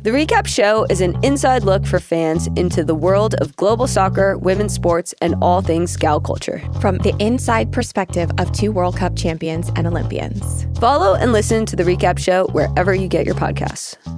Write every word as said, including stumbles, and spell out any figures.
The Recap Show is an inside look for fans into the world of global soccer, women's sports, and all things Scout culture. From the inside perspective of two World Cup champions and Olympians. Follow and listen to The Recap Show wherever you get your podcasts.